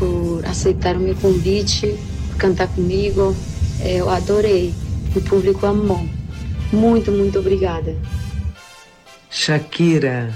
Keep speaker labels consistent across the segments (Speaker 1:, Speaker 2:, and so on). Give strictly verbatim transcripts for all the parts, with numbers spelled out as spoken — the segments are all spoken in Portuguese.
Speaker 1: por aceitar o meu convite, por cantar comigo. Eu adorei, o público amou. Muito, muito obrigada.
Speaker 2: Shakira,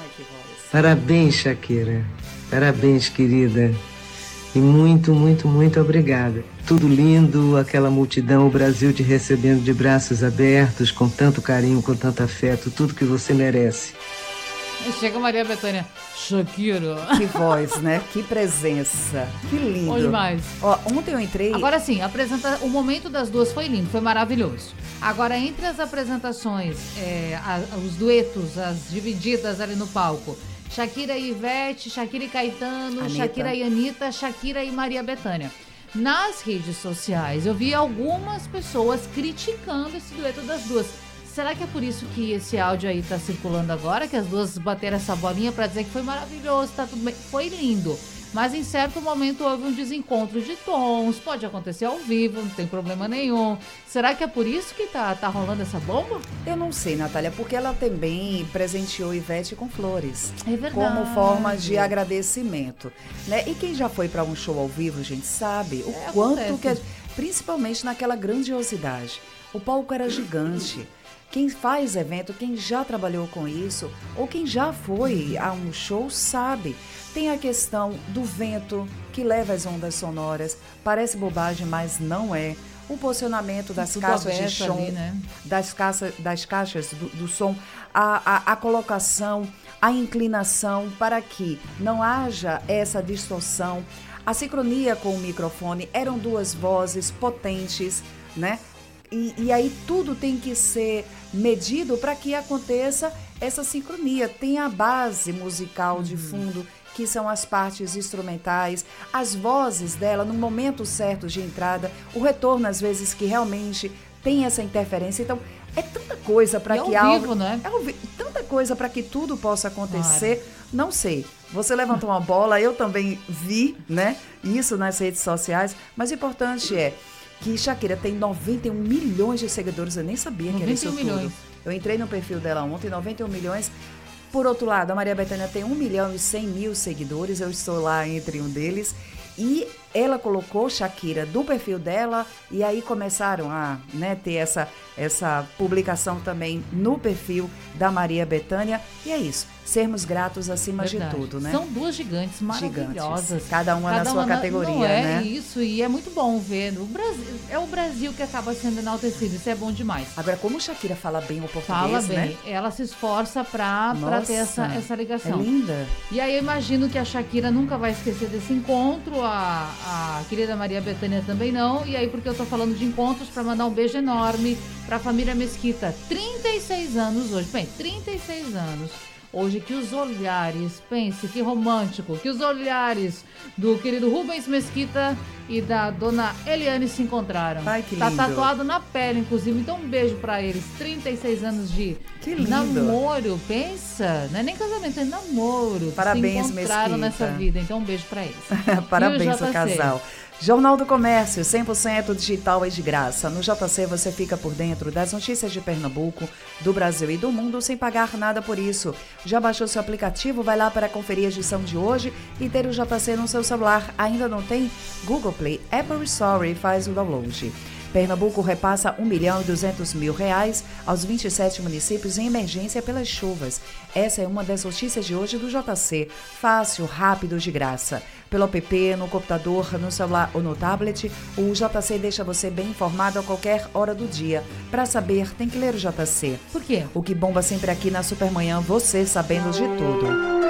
Speaker 2: parabéns, Shakira, parabéns, querida, e muito, muito, muito obrigada. Tudo lindo, aquela multidão, o Brasil te recebendo de braços abertos, com tanto carinho, com tanto afeto, tudo que você merece.
Speaker 3: Chega Maria Bethânia, Shakira.
Speaker 4: Que voz, né? Que presença. Que lindo.
Speaker 3: Bom demais.
Speaker 4: Ó, ontem eu entrei...
Speaker 3: Agora sim, apresenta... o momento das duas foi lindo, foi maravilhoso. Agora, entre as apresentações, é, a, os duetos, as divididas ali no palco, Shakira e Ivete, Shakira e Caetano,
Speaker 4: Anitta.
Speaker 3: Shakira e Anitta, Shakira e Maria Bethânia. Nas redes sociais, eu vi algumas pessoas criticando esse dueto das duas. Será que é por isso que esse áudio aí tá circulando agora? Que as duas bateram essa bolinha pra dizer que foi maravilhoso, tá tudo bem? Foi lindo. Mas em certo momento houve um desencontro de tons. Pode acontecer ao vivo, não tem problema nenhum. Será que é por isso que tá, tá rolando essa bomba?
Speaker 4: Eu não sei, Natália, porque ela também presenteou Ivete com flores.
Speaker 3: É verdade.
Speaker 4: Como forma de agradecimento, né? E quem já foi para um show ao vivo, gente, sabe o
Speaker 3: É,
Speaker 4: quanto
Speaker 3: acontece.
Speaker 4: que... Principalmente naquela grandiosidade. O palco era gigante. Quem faz evento, quem já trabalhou com isso, ou quem já foi a um show, sabe. Tem a questão do vento que leva as ondas sonoras. Parece bobagem, mas não é. O posicionamento das
Speaker 3: Tudo
Speaker 4: caixas de
Speaker 3: aberto
Speaker 4: som,
Speaker 3: ali, né?
Speaker 4: das, caça, das caixas do, do som, a, a, a colocação, a inclinação para que não haja essa distorção. A sincronia com o microfone, eram duas vozes potentes, né? E, e aí tudo tem que ser medido para que aconteça essa sincronia. Tem a base musical uhum. de fundo, que são as partes instrumentais, as vozes dela no momento certo de entrada, o retorno às vezes que realmente tem essa interferência. Então, é tanta coisa para que
Speaker 3: ao
Speaker 4: algo...
Speaker 3: vivo, né?
Speaker 4: É ao vi... tanta coisa para que tudo possa acontecer.
Speaker 3: Claro.
Speaker 4: Não sei. Você levantou uma bola, eu também vi, né? Isso nas redes sociais, mas o importante é que Shakira tem noventa e um milhões de seguidores, eu nem sabia que era isso tudo.
Speaker 3: milhões.
Speaker 4: Eu entrei no perfil dela ontem, noventa e um milhões. Por outro lado, a Maria Bethânia tem um milhão e cem mil seguidores, eu estou lá entre um deles. E ela colocou Shakira do perfil dela e aí começaram a né, ter essa, essa publicação também no perfil da Maria Bethânia. E é isso, sermos gratos acima
Speaker 3: Verdade.
Speaker 4: de tudo, né?
Speaker 3: São duas gigantes maravilhosas.
Speaker 4: Gigantes. Cada uma
Speaker 3: Cada
Speaker 4: na sua
Speaker 3: uma
Speaker 4: categoria,
Speaker 3: não é
Speaker 4: né?
Speaker 3: Isso, e é muito bom ver. O Brasil, é o Brasil que acaba sendo enaltecido, isso é bom demais.
Speaker 4: Agora, como Shakira fala bem o português,
Speaker 3: Fala bem,
Speaker 4: né?
Speaker 3: ela se esforça pra, pra ter essa, essa ligação.
Speaker 4: É linda.
Speaker 3: E aí eu imagino que a Shakira nunca vai esquecer desse encontro, a, a querida Maria Bethânia também não. E aí, porque eu tô falando de encontros, pra mandar um beijo enorme pra família Mesquita. trinta e seis anos hoje, bem, trinta e seis anos. Hoje que os olhares, pense que romântico, que os olhares do querido Rubens Mesquita e da dona Eliane se encontraram.
Speaker 4: Ai, que
Speaker 3: tá
Speaker 4: lindo.
Speaker 3: tatuado na pele, inclusive. Então um beijo pra eles. trinta e seis anos de
Speaker 4: Que lindo.
Speaker 3: namoro, pensa. Não é nem casamento, é namoro.
Speaker 4: Parabéns,
Speaker 3: se encontraram
Speaker 4: Mesquita.
Speaker 3: nessa vida. Então um beijo pra eles.
Speaker 4: Parabéns
Speaker 3: E o
Speaker 4: ao
Speaker 3: J C?
Speaker 4: casal. Jornal do Comércio, cem por cento digital e de graça. No J C você fica por dentro das notícias de Pernambuco, do Brasil e do mundo sem pagar nada por isso. Já baixou seu aplicativo? Vai lá para conferir a edição de hoje e ter o J C no seu celular. Ainda não tem? Google Play, Apple Store e faz o download. Pernambuco repassa um milhão e duzentos mil reais aos vinte e sete municípios em emergência pelas chuvas. Essa é uma das notícias de hoje do J C. Fácil, rápido, de graça. Pelo app, no computador, no celular ou no tablet, o J C deixa você bem informado a qualquer hora do dia. Para saber, tem que ler o J C.
Speaker 3: Por quê?
Speaker 4: O que bomba sempre aqui na Supermanhã, você sabendo de tudo.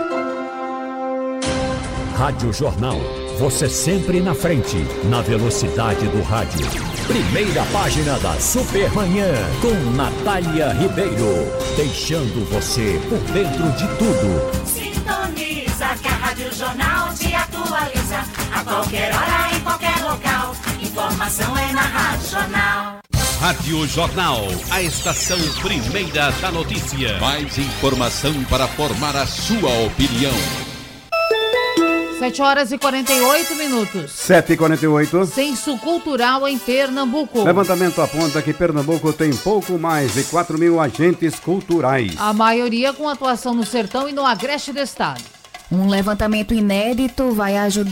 Speaker 5: Rádio Jornal. Você sempre na frente, na velocidade do rádio. Primeira página da Supermanhã, com Natália Ribeiro. Deixando você por dentro de tudo.
Speaker 6: Sintoniza que a Rádio Jornal te atualiza. A qualquer hora, em qualquer local. Informação é na Rádio Jornal.
Speaker 7: Rádio Jornal, a estação primeira da notícia. Mais informação para formar a sua opinião.
Speaker 3: sete horas e quarenta e oito minutos.
Speaker 8: sete e quarenta e oito.
Speaker 3: Censo cultural em Pernambuco.
Speaker 8: Levantamento aponta que Pernambuco tem pouco mais de quatro mil agentes culturais.
Speaker 3: A maioria com atuação no sertão e no agreste do estado.
Speaker 9: Um levantamento inédito vai ajudar